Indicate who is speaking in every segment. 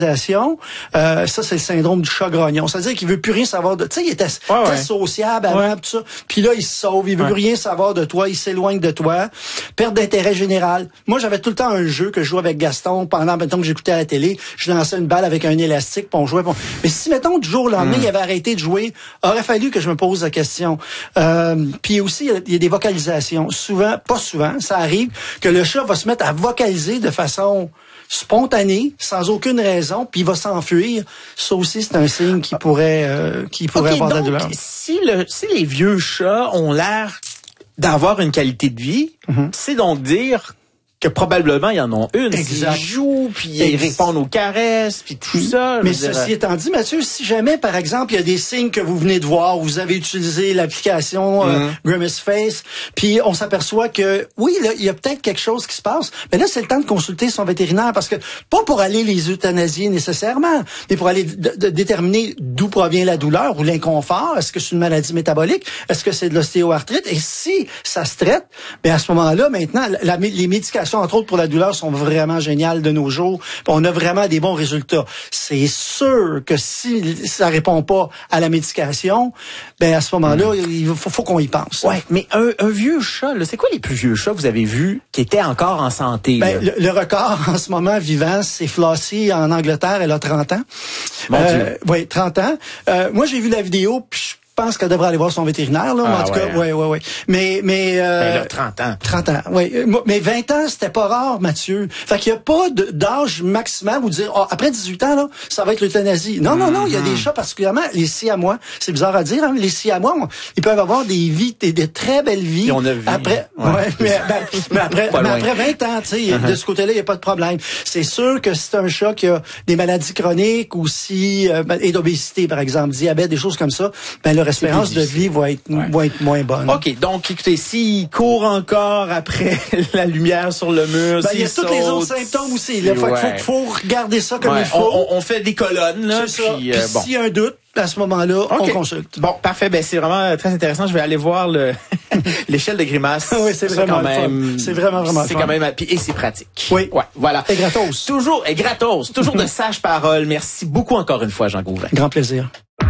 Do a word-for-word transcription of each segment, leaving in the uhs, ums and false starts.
Speaker 1: Euh, ça, c'est le syndrome du chat grognon. C'est-à-dire qu'il veut plus rien savoir de... Tu sais, il était,
Speaker 2: ouais,
Speaker 1: était
Speaker 2: ouais.
Speaker 1: sociable avant,
Speaker 2: ouais.
Speaker 1: tout ça. Puis là, il se sauve. Il veut ouais. plus rien savoir de toi. Il s'éloigne de toi. Perte d'intérêt général. Moi, j'avais tout le temps un jeu que je jouais avec Gaston pendant, mettons, que j'écoutais à la télé. Je lançais une balle avec un élastique, puis on jouait. Puis on... Mais si, mettons, du jour au lendemain, mm. il avait arrêté de jouer, aurait fallu que je me pose la question. Euh, puis aussi, il y, a, il y a des vocalisations. Souvent, pas souvent, ça arrive que le chat va se mettre à vocaliser de façon... spontané, sans aucune raison, puis il va s'enfuir. Ça aussi, c'est un signe qui pourrait, euh, qui pourrait
Speaker 2: okay,
Speaker 1: avoir
Speaker 2: donc,
Speaker 1: de la douleur.
Speaker 2: Si, le, si les vieux chats ont l'air d'avoir une qualité de vie, mm-hmm. c'est donc dire que probablement ils en ont une.
Speaker 1: Exact.
Speaker 2: Ils jouent, puis ils répondent aux caresses, puis tout ça.
Speaker 1: Mais ceci dire... étant dit, Mathieu, si jamais, par exemple, il y a des signes que vous venez de voir, vous avez utilisé l'application mm-hmm. euh, Grimace Face, puis on s'aperçoit que, oui, là, il y a peut-être quelque chose qui se passe, mais là, c'est le temps de consulter son vétérinaire, parce que, pas pour aller les euthanasier nécessairement, mais pour aller de, de déterminer d'où provient la douleur ou l'inconfort. Est-ce que c'est une maladie métabolique? Est-ce que c'est de l'ostéoarthrite? Et si ça se traite, bien à ce moment-là, maintenant, la, les médications entre autres pour la douleur, sont vraiment géniales de nos jours. On a vraiment des bons résultats. C'est sûr que si ça répond pas à la médication, ben à ce moment-là, mmh. il faut, faut qu'on y pense.
Speaker 2: Ouais, mais un, un vieux chat, là, c'est quoi les plus vieux chats que vous avez vus qui étaient encore en santé?
Speaker 1: Ben, le, le record en ce moment vivant, c'est Flossie en Angleterre. Elle a trente ans.
Speaker 2: Mon
Speaker 1: euh,
Speaker 2: Dieu.
Speaker 1: Oui, trente ans. Euh, moi, j'ai vu la vidéo, puis je pense qu'elle devrait aller voir son vétérinaire, là.
Speaker 2: Ah,
Speaker 1: en tout
Speaker 2: ouais,
Speaker 1: cas, ouais, ouais, ouais. Mais, mais, euh.
Speaker 2: Ben là, trente ans.
Speaker 1: trente ans, oui. Mais vingt ans, c'était pas rare, Mathieu. Fait qu'il y a pas de, d'âge maximal où dire, oh, après dix-huit ans, là, ça va être l'euthanasie. Non, mm-hmm. non, non, il y a des chats particulièrement, les siamois. C'est bizarre à dire, hein, les siamois, on, ils peuvent avoir des vies, des, des très belles vies.
Speaker 2: Et on a vu.
Speaker 1: Après, ouais, ouais mais, ben, mais après, mais après vingt ans, tu sais, uh-huh. de ce côté-là, il n'y a pas de problème. C'est sûr que si c'est un chat qui a des maladies chroniques ou si, euh, et d'obésité, par exemple, diabète, des choses comme ça, ben, leur espérance de vie va être, ouais. va être moins bonne.
Speaker 2: OK. Donc, écoutez, s'il court encore après la lumière sur le mur,
Speaker 1: ben, il y a
Speaker 2: saute,
Speaker 1: tous les autres symptômes aussi. Il faut, ouais. faut, faut regarder ça comme
Speaker 2: ouais.
Speaker 1: il faut.
Speaker 2: On, on fait des colonnes, là.
Speaker 1: C'est
Speaker 2: puis,
Speaker 1: ça.
Speaker 2: Euh,
Speaker 1: puis
Speaker 2: bon.
Speaker 1: s'il y a un doute, à ce moment-là, okay. on consulte.
Speaker 2: Bon, parfait. Ben, c'est vraiment très intéressant. Je vais aller voir le l'échelle de grimace.
Speaker 1: Oui, c'est vraiment
Speaker 2: quand même.
Speaker 1: C'est vraiment, vraiment
Speaker 2: C'est quand même, et c'est pratique.
Speaker 1: Oui.
Speaker 2: Ouais, voilà.
Speaker 1: Et gratos.
Speaker 2: Toujours, et gratos. Toujours de sages paroles. Merci beaucoup encore une fois, Jean Gauvin.
Speaker 1: Grand plaisir.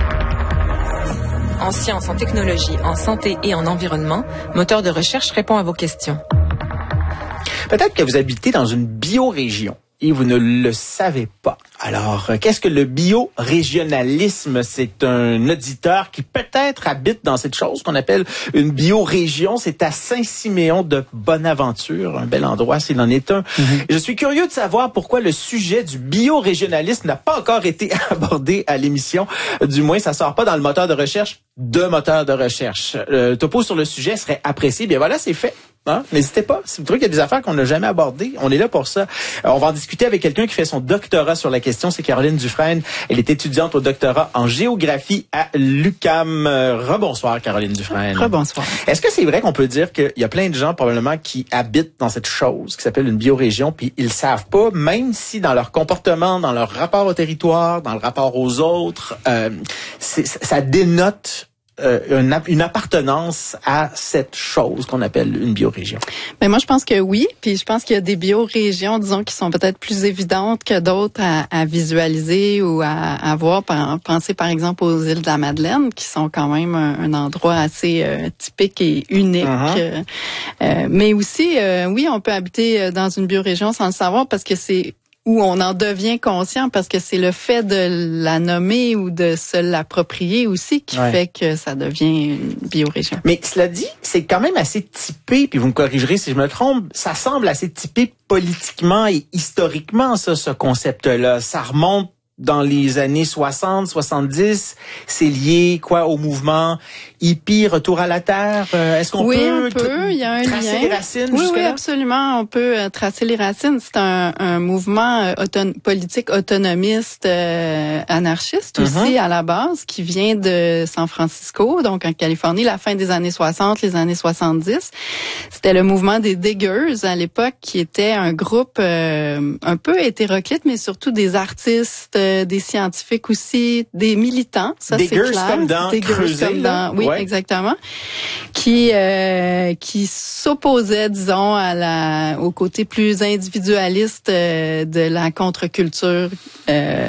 Speaker 3: En sciences, en technologie, en santé et en environnement, Moteur de recherche répond à vos questions.
Speaker 2: Peut-être que vous habitez dans une biorégion et vous ne le savez pas. Alors, qu'est-ce que le biorégionalisme? C'est un auditeur qui peut-être habite dans cette chose qu'on appelle une biorégion. C'est à Saint-Siméon de Bonaventure, un bel endroit s'il en est un. Mm-hmm. Et je suis curieux de savoir pourquoi le sujet du biorégionalisme n'a pas encore été abordé à l'émission. Du moins, ça sort pas dans le moteur de recherche de moteur de recherche. Le topo sur le sujet serait apprécié. Bien voilà, c'est fait. Hein? N'hésitez pas. Si vous trouvez qu'il y a des affaires qu'on n'a jamais abordées, on est là pour ça. Alors, on va en discuter avec quelqu'un qui fait son doctorat sur la question. C'est Caroline Dufresne. Elle est étudiante au doctorat en géographie à l'U Q A M. Rebonsoir, Caroline Dufresne.
Speaker 1: Rebonsoir.
Speaker 2: Est-ce que c'est vrai qu'on peut dire qu'il y a plein de gens probablement qui habitent dans cette chose qui s'appelle une biorégion, puis ils le savent pas, même si dans leur comportement, dans leur rapport au territoire, dans le rapport aux autres, euh, c'est, ça dénote Euh, une, une appartenance à cette chose qu'on appelle une biorégion?
Speaker 4: Mais moi, je pense que oui. Puis je pense qu'il y a des biorégions, disons, qui sont peut-être plus évidentes que d'autres à, à visualiser ou à, à voir. Pensez par exemple aux îles de la Madeleine, qui sont quand même un, un endroit assez euh, typique et unique. Uh-huh. Euh, mais aussi, euh, oui, on peut habiter dans une biorégion sans le savoir parce que c'est où on en devient conscient parce que c'est le fait de la nommer ou de se l'approprier aussi qui ouais. fait que ça devient une biorégion.
Speaker 2: Mais cela dit, c'est quand même assez typé, puis vous me corrigerez si je me trompe, ça semble assez typé politiquement et historiquement, ça, ce concept-là. Ça remonte dans les années soixante, soixante-dix, c'est lié quoi au mouvement hippie, retour à la terre. Euh, est-ce qu'on
Speaker 4: oui,
Speaker 2: peut,
Speaker 4: on peut. Il y a un
Speaker 2: tracer
Speaker 4: lien.
Speaker 2: les racines
Speaker 4: oui,
Speaker 2: jusque
Speaker 4: oui,
Speaker 2: là?
Speaker 4: Absolument. On peut euh, tracer les racines. C'est un, un mouvement euh, auton- politique autonomiste euh, anarchiste mm-hmm. aussi à la base, qui vient de San Francisco, donc en Californie, la fin des années soixante, les années soixante-dix. C'était le mouvement des Diggers à l'époque, qui était un groupe euh, un peu hétéroclite, mais surtout des artistes, euh, des scientifiques aussi, des militants. Ça,
Speaker 2: des
Speaker 4: c'est
Speaker 2: girls
Speaker 4: clair.
Speaker 2: comme dans
Speaker 4: des
Speaker 2: Creuser,
Speaker 4: comme dans, oui,
Speaker 2: ouais.
Speaker 4: exactement. Qui euh, qui s'opposaient, disons, à la au côté plus individualiste euh, de la contre-culture euh,